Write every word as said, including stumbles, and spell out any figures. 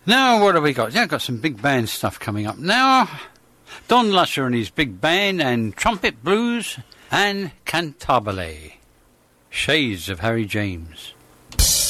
Now, what have we got? Yeah, I've got some big band stuff coming up now. Don Lusher and his big band and trumpet blues and cantabile. Shades of Harry James.